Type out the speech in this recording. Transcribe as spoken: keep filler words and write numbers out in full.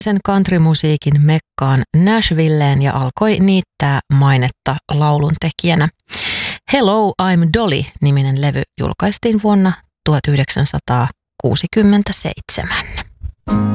sen countrymusiikin mekkaan Nashvilleen ja alkoi niittää mainetta lauluntekijänä. Hello, I'm Dolly-niminen levy julkaistiin vuonna tuhatyhdeksänsataakuusikymmentäseitsemän.